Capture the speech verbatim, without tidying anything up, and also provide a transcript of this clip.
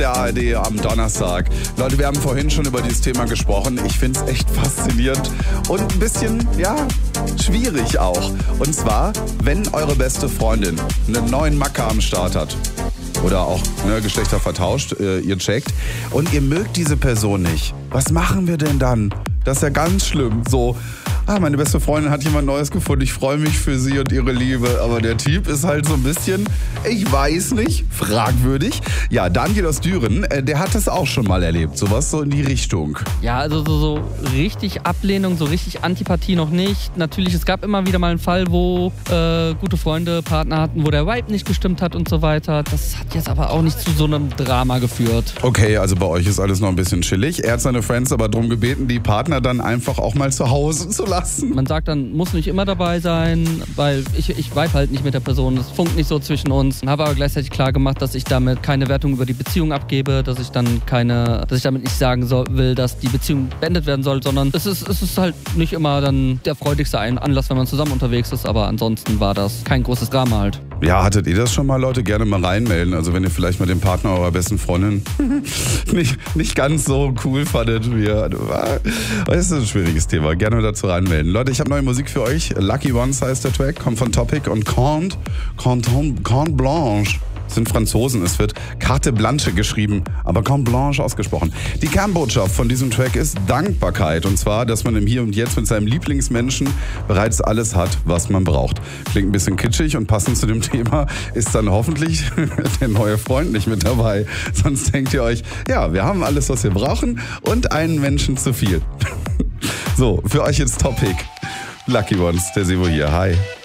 Der A R D am Donnerstag. Leute, wir haben vorhin schon über dieses Thema gesprochen. Ich finde es echt faszinierend und ein bisschen, ja, schwierig auch. Und zwar, wenn eure beste Freundin einen neuen Macker am Start hat oder auch ne, Geschlechter vertauscht, äh, ihr checkt und ihr mögt diese Person nicht. Was machen wir denn dann? Das ist ja ganz schlimm. So, ah, meine beste Freundin hat jemand Neues gefunden. Ich freue mich für sie und ihre Liebe. Aber der Typ ist halt so ein bisschen, ich weiß nicht, fragwürdig. Ja, Daniel aus Düren, äh, der hat das auch schon mal erlebt. Sowas so in die Richtung. Ja, also so, so richtig Ablehnung, so richtig Antipathie noch nicht. Natürlich, es gab immer wieder mal einen Fall, wo äh, gute Freunde Partner hatten, wo der Vibe nicht gestimmt hat und so weiter. Das hat jetzt aber auch nicht zu so einem Drama geführt. Okay, also bei euch ist alles noch ein bisschen chillig. Er hat seine Friends aber darum gebeten, die Partner dann einfach auch mal zu Hause zu lassen. Man sagt dann, muss nicht immer dabei sein, weil ich, ich vibe halt nicht mit der Person. Es funkt nicht so zwischen uns. Habe aber gleichzeitig klar gemacht, dass ich damit keine Wertung über die Beziehung abgebe, dass ich dann keine, dass ich damit nicht sagen soll, will, dass die Beziehung beendet werden soll, sondern es ist, es ist halt nicht immer dann der freudigste Anlass, wenn man zusammen unterwegs ist, aber ansonsten war das kein großes Drama halt. Ja, hattet ihr das schon mal, Leute? Gerne mal reinmelden. Also wenn ihr vielleicht mal den Partner eurer besten Freundin nicht, nicht ganz so cool fandet wie er. Das ist ein schwieriges Thema. Gerne dazu reinmelden. Leute, ich habe neue Musik für euch. Lucky Ones heißt der Track, kommt von Topic und Cante, Cante, Cante Blanche. Das sind Franzosen, es wird Carte Blanche geschrieben, aber Carte Blanche ausgesprochen. Die Kernbotschaft von diesem Track ist Dankbarkeit. Und zwar, dass man im Hier und Jetzt mit seinem Lieblingsmenschen bereits alles hat, was man braucht. Klingt ein bisschen kitschig und passend zu dem Thema ist dann hoffentlich der neue Freund nicht mit dabei. Sonst denkt ihr euch, ja, wir haben alles, was wir brauchen und einen Menschen zu viel. So, für euch jetzt Topic. Lucky Ones, der Sevo hier. Hi.